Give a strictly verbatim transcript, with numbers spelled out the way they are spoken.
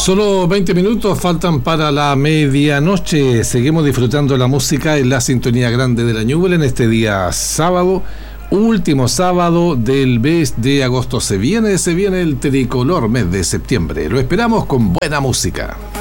Solo veinte minutos faltan para la medianoche. Seguimos disfrutando la música en la sintonía grande de la Ñuble en este día sábado, último sábado del mes de agosto. Se viene, se viene el tricolor mes de septiembre. Lo esperamos con buena música.